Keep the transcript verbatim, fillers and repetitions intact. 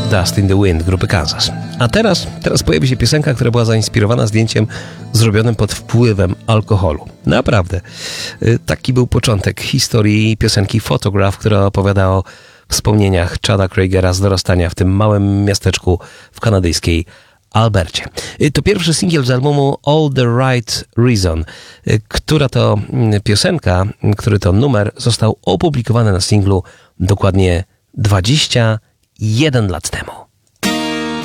Dust in the Wind grupy Kansas. A teraz, teraz pojawi się piosenka, która była zainspirowana zdjęciem zrobionym pod wpływem alkoholu. Naprawdę. Taki był początek historii piosenki Photograph, która opowiada o wspomnieniach Chada Kroegera z dorastania w tym małym miasteczku w kanadyjskiej Albercie. To pierwszy singiel z albumu All the Right Reason, która to piosenka, który to numer został opublikowany na singlu dokładnie dwadzieścia jeden lat temu.